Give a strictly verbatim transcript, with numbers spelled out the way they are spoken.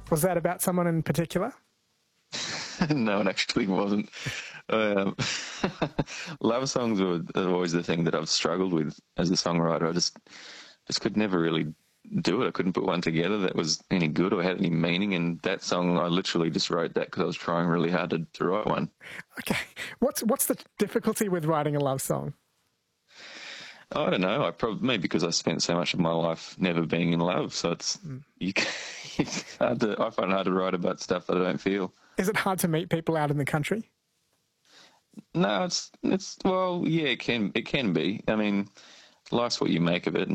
Was that about someone in particular? No, it actually wasn't. Um, love songs were always the thing that I've struggled with as a songwriter. I just just could never really do it. I couldn't put one together that was any good or had any meaning. And that song, I literally just wrote that because I was trying really hard to, to write one. Okay. What's what's the difficulty with writing a love song? I don't know. I probably maybe because I spent so much of my life never being in love, so it's mm. you. It's hard to. I find it hard to write about stuff that I don't feel. Is it hard to meet people out in the country? No, it's it's well, yeah, it can it can be. I mean, life's what you make of it.